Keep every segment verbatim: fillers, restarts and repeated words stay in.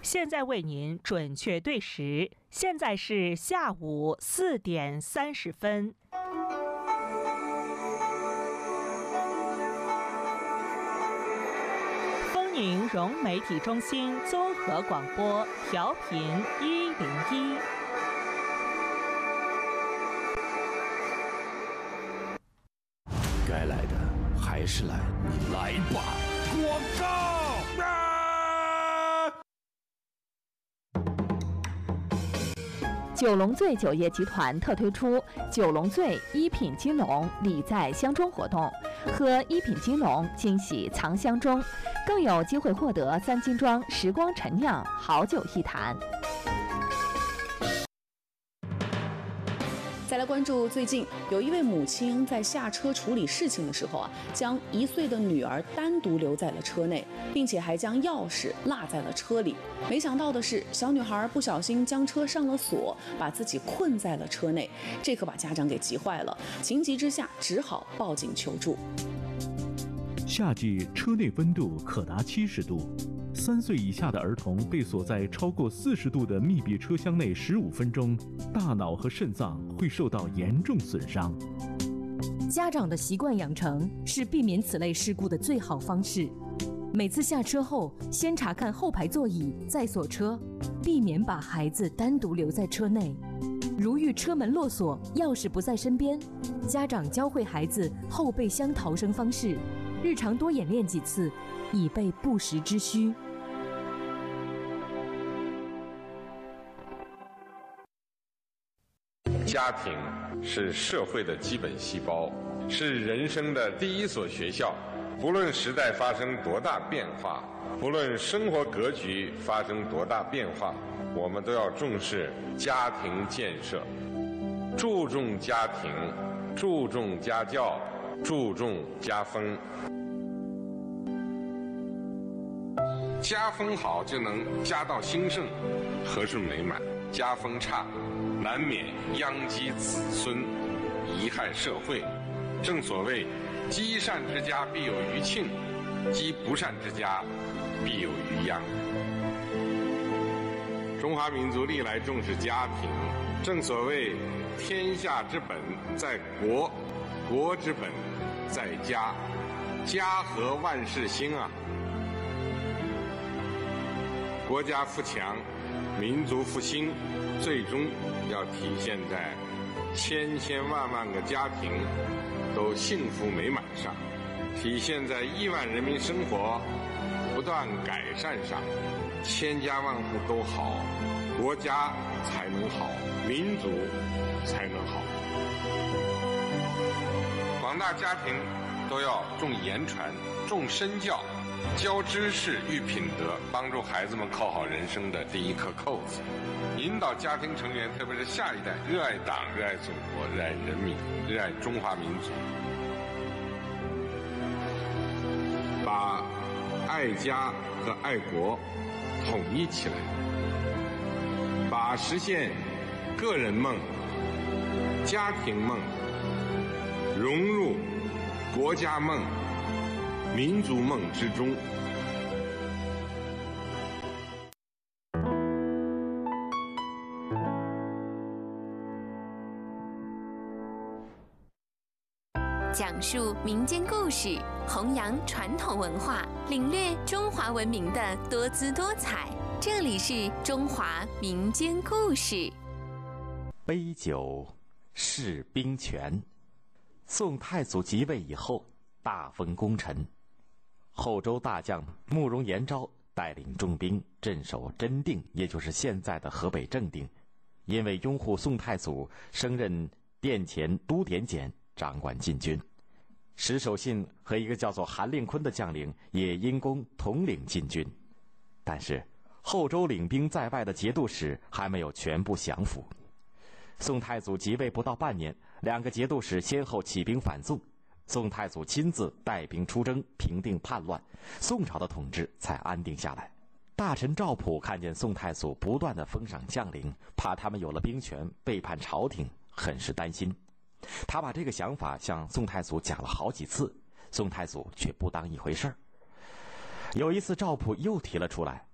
现在为您准确对时，现在是下午四点三十分。丰宁融媒体中心综合广播调频一零一。 该来的还是来，你来吧！广告。啊九龙醉酒业集团特推出九龙醉一品金龙礼在箱中活动，喝一品金龙惊喜藏箱中，更有机会获得三金庄时光陈酿好酒一坛。 再来关注最近有一位母亲在下车处理事情的时候啊，将一岁的女儿单独留在了车内，并且还将钥匙落在了车里。没想到的是，小女孩不小心将车上了锁，把自己困在了车内，这可把家长给急坏了。情急之下，只好报警求助。 夏季车内温度可达七十度，三岁以下的儿童被锁在超过四十度的密闭车厢内十五分钟，大脑和肾脏会受到严重损伤。 家长的习惯养成是避免此类事故的最好方式。每次下车后，先查看后排座椅，再锁车，避免把孩子单独留在车内。如遇车门落锁，钥匙不在身边，家长教会孩子后备箱逃生方式，日常多演练几次，以备不时之需。 家庭是社会的基本细胞，是人生的第一所学校。不论时代发生多大变化，不论生活格局发生多大变化，我们都要重视家庭建设，注重家庭，注重家教，注重家风。家风好就能家道兴盛，和顺美满；家风差，难免殃及子孙，贻害社会。正所谓积善之家必有余庆，积不善之家必有余殃。中华民族历来重视家庭，正所谓天下之本在国，国之本在家，家和万事兴啊。国家富强，民族复兴，最终要体现在千千万万个家庭都幸福美满上，体现在亿万人民生活不断改善上。千家万户都好，国家才能好，民族才能好。广大家庭都要重言传，重身教，教知识育品德，帮助孩子们扣好人生的第一颗扣子，引导家庭成员，特别是下一代热爱党、热爱祖国、热爱人民、热爱中华民族，把爱家和爱国统一起来，把实现个人梦、家庭梦融入国家梦、民族梦之中。 讲述民间故事，弘扬传统文化，领略中华文明的多姿多彩。这里是中华民间故事。 杯酒释兵权。宋太祖即位以后，大封功臣。后周大将慕容延昭带领重兵镇守真定，也就是现在的河北正定。因为拥护宋太祖，升任殿前都点检，掌管禁军。石守信和一个叫做韩令坤的将领也因功统领禁军。但是后周领兵在外的节度使还没有全部降服。宋太祖即位不到半年，两个节度使先后起兵反宋，宋太祖亲自带兵出征，平定叛乱，宋朝的统治才安定下来。大臣赵普看见宋太祖不断的封赏将领，怕他们有了兵权背叛朝廷，很是担心。他把这个想法向宋太祖讲了好几次，宋太祖却不当一回事儿。有一次赵普又提了出来，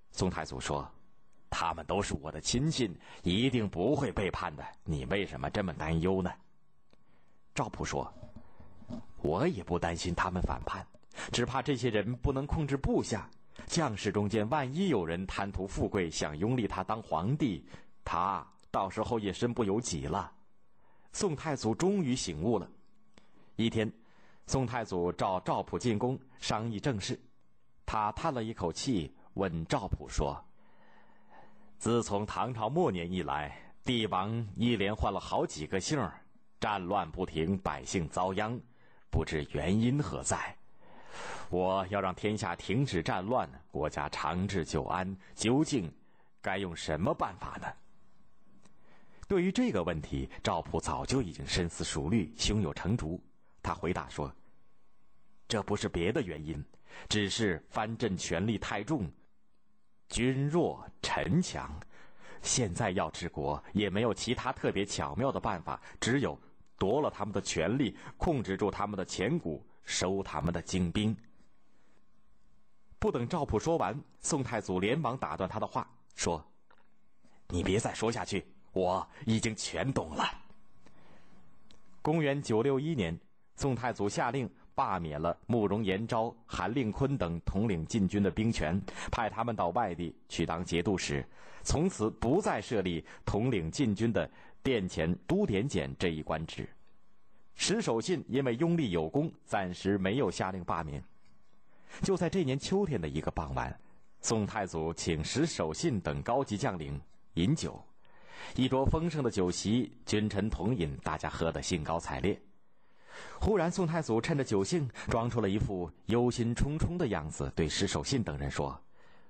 宋太祖说：“他们都是我的亲信，一定不会背叛的，你为什么这么担忧呢？”赵普说：“我也不担心他们反叛，只怕这些人不能控制部下，将士中间万一有人贪图富贵，想拥立他当皇帝，他到时候也身不由己了。”宋太祖终于醒悟了。一天，宋太祖召赵普进宫商议政事，他叹了一口气，问赵普说：“自从唐朝末年以来，帝王一连换了好几个姓，战乱不停，百姓遭殃，不知原因何在？我要让天下停止战乱，国家长治久安，究竟该用什么办法呢？”对于这个问题，赵普早就已经深思熟虑，胸有成竹。他回答说：“这不是别的原因，只是藩镇权力太重，君弱臣强，现在要治国也没有其他特别巧妙的办法，只有夺了他们的权力，控制住他们的钱谷，收他们的精兵。”不等赵普说完，宋太祖连忙打断他的话，说：“你别再说下去，我已经全懂了。”公元九六一年，宋太祖下令罢免了慕容延昭、韩令坤等统领禁军的兵权，派他们到外地去当节度使，从此不再设立统领禁军的殿前都点检这一官职。石守信因为拥立有功，暂时没有下令罢免。就在这年秋天的一个傍晚，宋太祖请石守信等高级将领饮酒，一桌丰盛的酒席，君臣同饮，大家喝得兴高采烈。忽然宋太祖趁着酒兴，装出了一副忧心忡忡的样子，对石守信等人说：“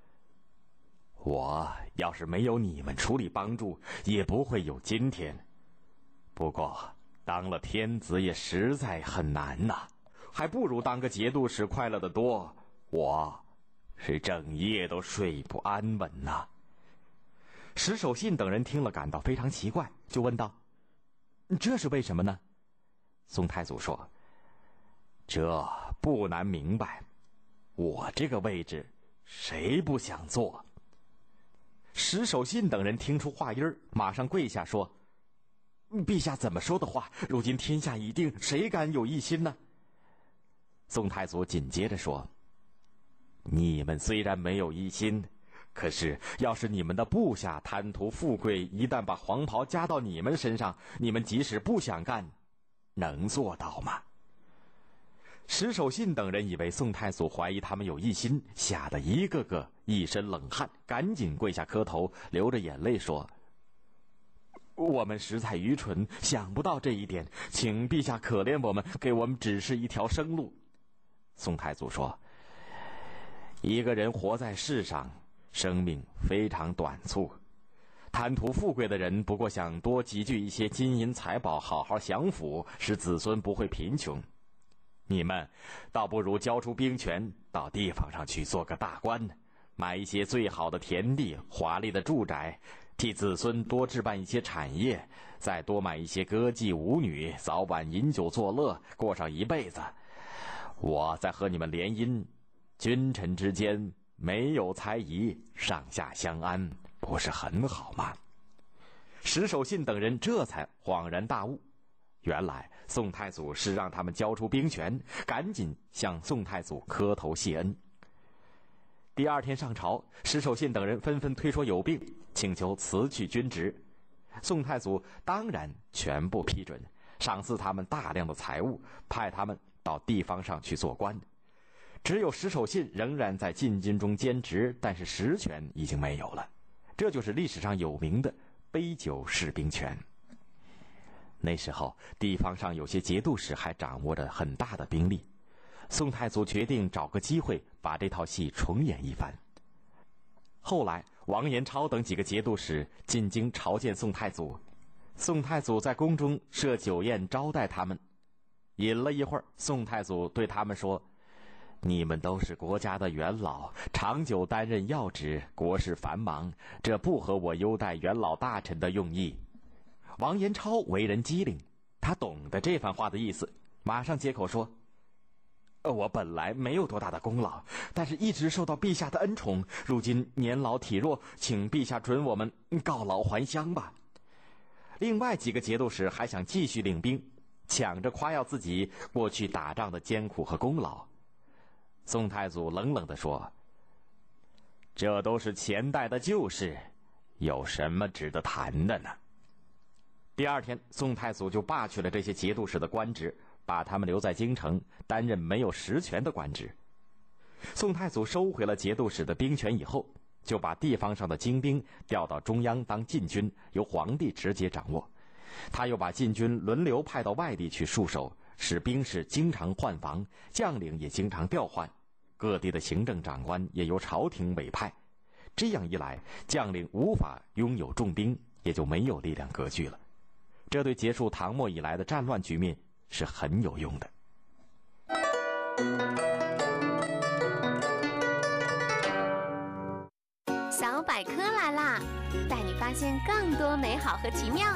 我要是没有你们出力帮助，也不会有今天。不过当了天子也实在很难呐、啊，还不如当个节度使快乐得多。我是整夜都睡不安稳呐、啊。”石守信等人听了感到非常奇怪，就问道：“这是为什么呢？”宋太祖说：“这不难明白，我这个位置谁不想坐？”石守信等人听出话音儿，马上跪下说：“陛下怎么说的话？如今天下已定，谁敢有异心呢？”宋太祖紧接着说：“你们虽然没有异心，可是要是你们的部下贪图富贵，一旦把黄袍加到你们身上，你们即使不想干，能做到吗？”石守信等人以为宋太祖怀疑他们有异心，吓得一个个一身冷汗，赶紧跪下磕头，流着眼泪说：“我们实在愚蠢，想不到这一点，请陛下可怜我们，给我们指示一条生路。”宋太祖说：“一个人活在世上，生命非常短促，贪图富贵的人不过想多积聚一些金银财宝，好好享福，使子孙不会贫穷。你们倒不如交出兵权，到地方上去做个大官，买一些最好的田地、华丽的住宅，替子孙多置办一些产业，再多买一些歌妓舞女，早晚饮酒作乐，过上一辈子。我再和你们联姻，君臣之间没有猜疑，上下相安，不是很好吗？”石守信等人这才恍然大悟，原来宋太祖是让他们交出兵权，赶紧向宋太祖磕头谢恩。第二天上朝，石守信等人纷纷推说有病，请求辞去军职。宋太祖当然全部批准，赏赐他们大量的财物，派他们到地方上去做官。只有石守信仍然在禁军中兼职，但是实权已经没有了。这就是历史上有名的杯酒释兵权。那时候地方上有些节度使还掌握着很大的兵力，宋太祖决定找个机会把这套戏重演一番。后来王延超等几个节度使进京朝见宋太祖，宋太祖在宫中设酒宴招待他们。饮了一会儿，宋太祖对他们说：“你们都是国家的元老，长久担任要职，国事繁忙，这不合我优待元老大臣的用意。”王延超为人机灵，他懂得这番话的意思，马上接口说：“ 我本来没有多大的功劳，但是一直受到陛下的恩宠，如今年老体弱，请陛下准我们告老还乡吧。另外几个节度使还想继续领兵，抢着夸耀自己过去打仗的艰苦和功劳。宋太祖冷冷地说：“这都是前代的旧事，有什么值得谈的呢？”第二天，宋太祖就罢去了这些节度使的官职，把他们留在京城担任没有实权的官职。宋太祖收回了节度使的兵权以后，就把地方上的精兵调到中央当禁军，由皇帝直接掌握。他又把禁军轮流派到外地去戍守，使兵士经常换防，将领也经常调换，各地的行政长官也由朝廷委派。这样一来，将领无法拥有重兵，也就没有力量割据了。这对结束唐末以来的战乱局面是很有用的。 小百科来啦，带你发现更多美好和奇妙。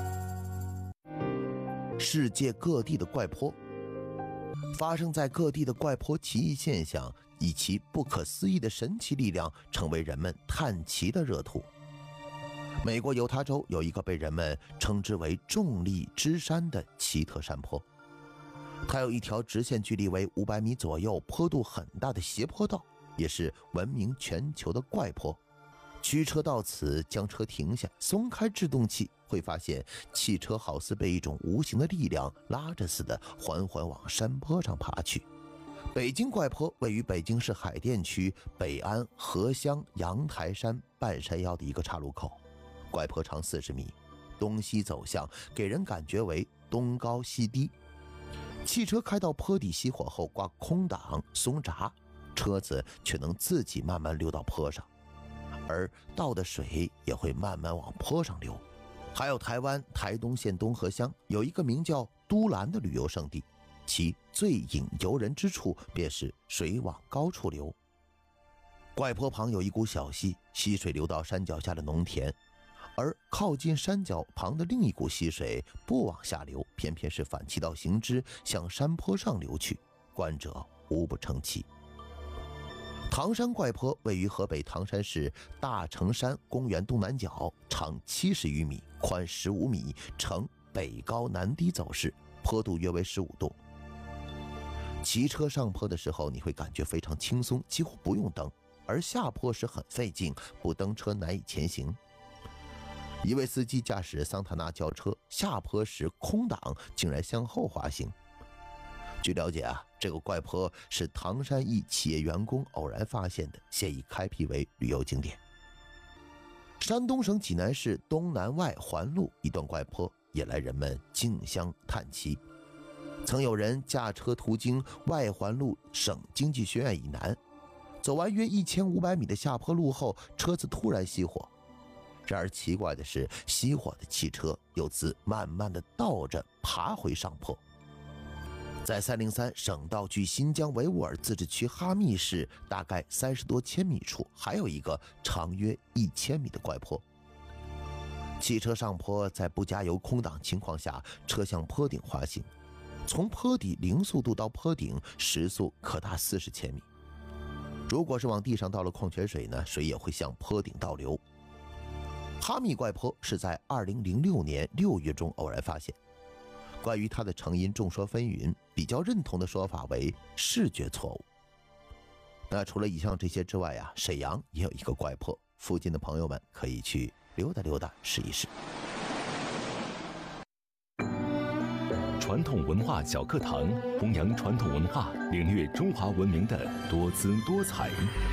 世界各地的怪坡，发生在各地的怪坡奇异现象以其不可思议的神奇力量，成为人们探奇的热土。美国犹他州有一个被人们称之为重力之山的奇特山坡，它有一条直线距离为五百米左右、坡度很大的斜坡道，也是闻名全球的怪坡。驱车到此，将车停下，松开制动器，会发现汽车好似被一种无形的力量拉着似的，缓缓往山坡上爬去。北京怪坡位于北京市海淀区北安河乡阳台山半山腰的一个岔路口，怪坡长四十米，东西走向，给人感觉为东高西低。汽车开到坡底熄火后，挂空挡松闸，车子却能自己慢慢溜到坡上，而倒的水也会慢慢往坡上流。还有台湾台东县东河乡有一个名叫都兰的旅游胜地，其最引游人之处便是水往高处流。怪坡旁有一股小溪，溪水流到山脚下的农田，而靠近山脚旁的另一股溪水不往下流，偏偏是反其道行之，向山坡上流去，观者无不称奇。唐山怪坡位于河北唐山市大城山公园东南角，长七十余米，宽十五米，呈北高南低走势，坡度约为十五度。骑车上坡的时候，你会感觉非常轻松，几乎不用蹬，而下坡时很费劲，不蹬车难以前行。一位司机驾驶桑塔纳轿车下坡时空挡，竟然向后滑行。据了解啊，这个怪坡是唐山一企业员工偶然发现的，现已开辟为旅游景点。山东省济南市东南外环路一段怪坡也来人们竞相探奇。曾有人驾车途经外环路省经济学院以南，走完约一千五百米的下坡路后，车子突然熄火。然而奇怪的是，熄火的汽车又自慢慢的倒着爬回上坡。在三零三省道距新疆维吾尔自治区哈密市大概三十多千米处，还有一个长约一千米的怪坡。汽车上坡，在不加油空挡情况下，车向坡顶滑行，从坡底零速度到坡顶，时速可达四十千米。如果是往地上倒了矿泉水呢，水也会向坡顶倒流。哈密怪坡是在二零零六年六月中偶然发现。关于它的成因众说纷纭，比较认同的说法为视觉错误。那除了以上这些之外啊，沈阳也有一个怪坡，附近的朋友们可以去溜达溜达试一试。 传统文化小课堂，弘扬传统文化，领略中华文明的多姿多彩。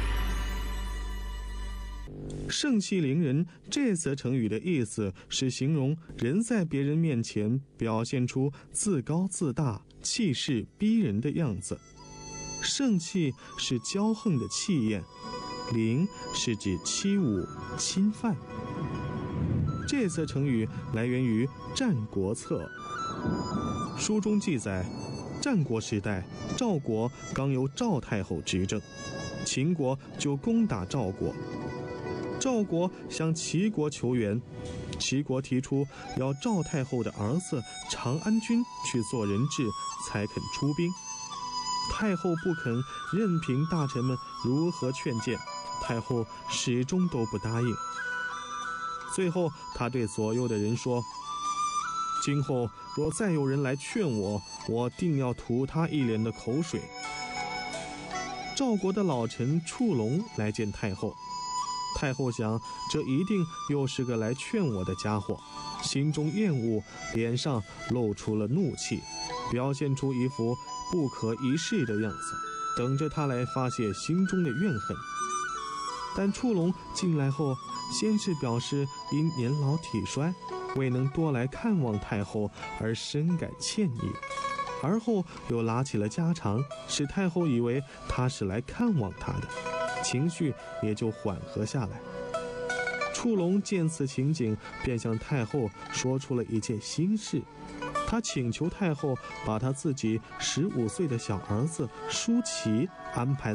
盛气凌人这则成语的意思是形容人在别人面前表现出自高自大、气势逼人的样子。盛气是骄横的气焰，凌是指欺侮、侵犯。这则成语来源于《战国策》，书中记载，战国时代赵国刚由赵太后执政，秦国就攻打赵国。赵国向齐国求援，齐国提出要赵太后的儿子长安君去做人质，才肯出兵。 太后不肯，任凭大臣们如何劝谏，太后始终都不答应。最后，他对左右的人说：“今后若再有人来劝我，我定要吐他一脸的口水。”赵国的老臣触龙来见太后，太后想，这一定又是个来劝我的家伙，心中厌恶，脸上露出了怒气，表现出一副不可一世的样子，等着他来发泄心中的怨恨。但触龙进来后，先是表示因年老体衰，未能多来看望太后而深感歉意，而后又拉起了家常，使太后以为他是来看望他的，情绪也就缓和下来。触龙见此情景，便向太后说出了一件心事，他请求太后把他自己十五岁的小儿子舒淇安排